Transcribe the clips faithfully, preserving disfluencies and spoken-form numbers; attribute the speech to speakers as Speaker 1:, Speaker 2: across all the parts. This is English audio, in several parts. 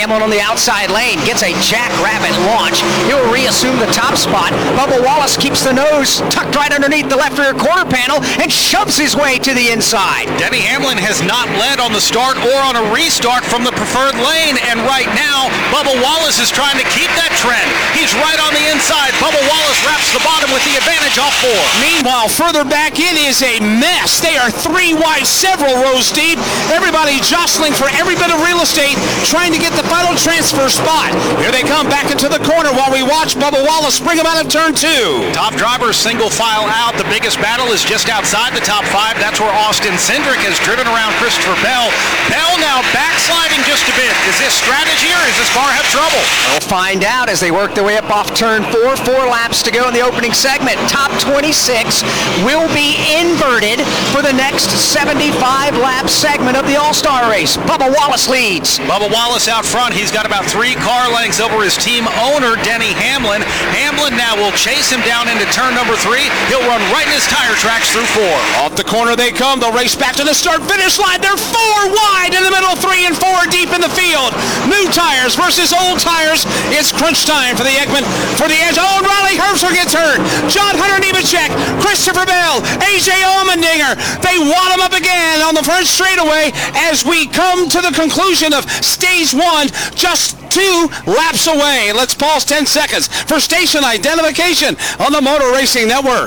Speaker 1: Hamlin on the outside lane gets a jackrabbit launch. He'll reassume the top spot. Bubba Wallace keeps the nose tucked right underneath the left rear quarter panel and shoves his way to the inside.
Speaker 2: Denny Hamlin has not led on the start or on a restart from the preferred lane, and right now, Bubba Wallace is trying to keep that trend. He's right on the inside. Bubba Wallace wraps the bottom with the advantage off four.
Speaker 3: Meanwhile, further back in is a mess. They are three wide, several rows deep. Everybody jostling for every bit of real estate, trying to get the final transfer spot. Here they come back into the corner while we watch Bubba Wallace bring him out of turn two.
Speaker 2: Top drivers single file out. The biggest battle is just outside the top five. That's where Austin Cindric has driven around Christopher Bell. Bell now backsliding just a bit. Is this strategy or does this car have trouble?
Speaker 1: We'll find out as they work their way up off turn four. Four laps to go in the opening segment. Top twenty-six will be inverted for the next seventy-five lap segment of the All-Star race. Bubba Wallace leads.
Speaker 2: Bubba Wallace out front. He's got about three car lengths over his team owner, Denny Hamlin. Hamlin now will chase him down into turn number three. He'll run right in his tire tracks through four.
Speaker 3: Off the corner they come. They'll race back to the start-finish line. They're four wide in the middle, three and four deep in the field. New tires versus old tires. It's crunch time for the Ekman, for the edge. Oh, and Riley Herbster gets hurt. John Hunter Nemechek, Christopher Bell, A J Allmendinger. They wad him up again on the front straightaway as we come to the conclusion of stage one, just two laps away. Let's pause ten seconds for station identification on the Motor Racing Network.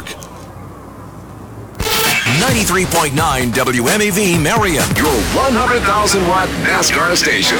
Speaker 4: ninety-three point nine W M A V Marion, your one hundred thousand watt NASCAR station.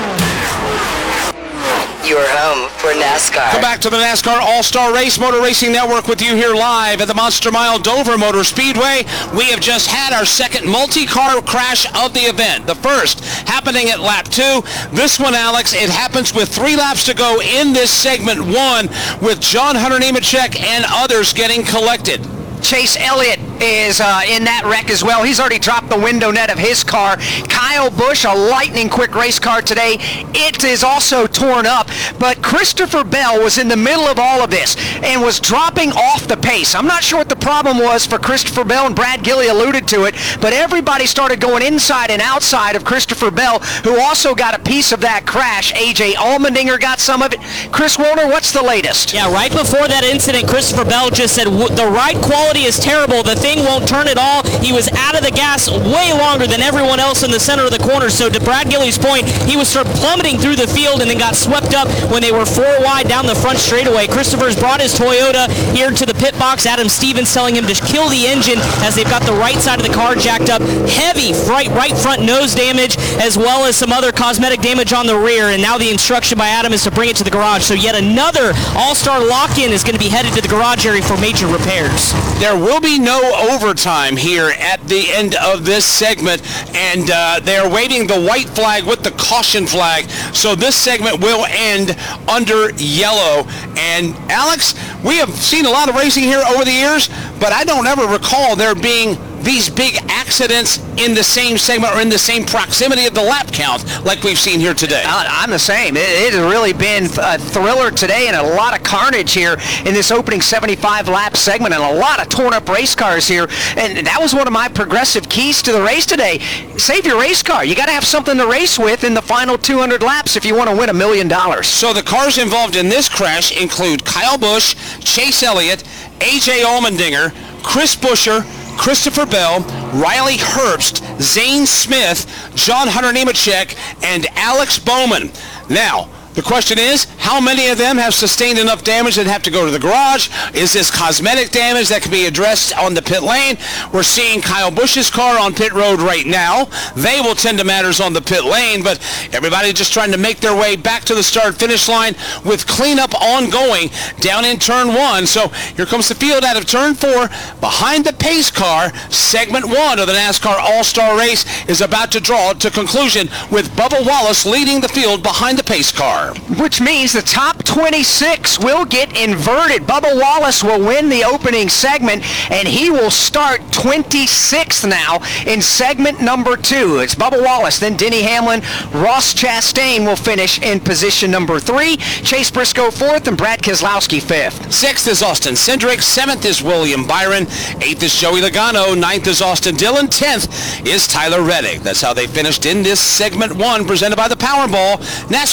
Speaker 5: Your home for NASCAR.
Speaker 3: Come back to the NASCAR All-Star Race Motor Racing Network with you here live at the Monster Mile Dover Motor Speedway. We have just had our second multi-car crash of the event. The first happening at lap two. This one, Alex, it happens with three laps to go in this segment one with John Hunter Nemechek and others getting collected.
Speaker 1: Chase Elliott is uh, in that wreck as well. He's already dropped the window net of his car. Kyle Busch, a lightning quick race car today. It is also torn up, but Christopher Bell was in the middle of all of this and was dropping off the pace. I'm not sure what the problem was for Christopher Bell, and Brad Gilly alluded to it, but everybody started going inside and outside of Christopher Bell, who also got a piece of that crash. A J Allmendinger got some of it. Chris Warner, what's the latest?
Speaker 6: Yeah, right before that incident, Christopher Bell just said the ride quality is terrible. The thing won't turn at all. He was out of the gas way longer than everyone else in the center of the corner. So to Brad Gilly's point, he was sort of plummeting through the field and then got swept up when they were four wide down the front straightaway. Christopher's brought his Toyota here to the pit box. Adam Stevens telling him to kill the engine as they've got the right side of the car jacked up. Heavy right, right front nose damage as well as some other cosmetic damage on the rear. And now the instruction by Adam is to bring it to the garage. So yet another All-Star lock-in is going to be headed to the garage area for major repairs.
Speaker 3: There will be no overtime here at the end of this segment, and uh, they are waving the white flag with the caution flag, so this segment will end under yellow. And Alex, we have seen a lot of racing here over the years, but I don't ever recall there being these big accidents in the same segment or in the same proximity of the lap count like we've seen here today.
Speaker 1: I'm the same. It, it has really been a thriller today and a lot of carnage here in this opening seventy-five lap segment and a lot of torn up race cars here. And that was one of my progressive keys to the race today. Save your race car. You got to have something to race with in the final two hundred laps if you want to win a million dollars.
Speaker 3: So the cars involved in this crash include Kyle Busch, Chase Elliott, A J Allmendinger, Chris Buescher, Christopher Bell, Riley Herbst, Zane Smith, John Hunter Nemechek, and Alex Bowman. Now, the question is, how many of them have sustained enough damage that have to go to the garage? Is this cosmetic damage that can be addressed on the pit lane? We're seeing Kyle Busch's car on pit road right now. They will tend to matters on the pit lane, but everybody just trying to make their way back to the start-finish line with cleanup ongoing down in turn one. So here comes the field out of turn four. Behind the pace car, segment one of the NASCAR All-Star Race is about to draw to conclusion with Bubba Wallace leading the field behind the pace car.
Speaker 1: Which means the top twenty-six will get inverted. Bubba Wallace will win the opening segment, and he will start twenty-sixth now in segment number two. It's Bubba Wallace, then Denny Hamlin. Ross Chastain will finish in position number three. Chase Briscoe fourth, and Brad Keselowski fifth.
Speaker 3: Sixth is Austin Cindric. Seventh is William Byron. Eighth is Joey Logano. Ninth is Austin Dillon. Tenth is Tyler Reddick. That's how they finished in this segment one presented by the Powerball. NASCAR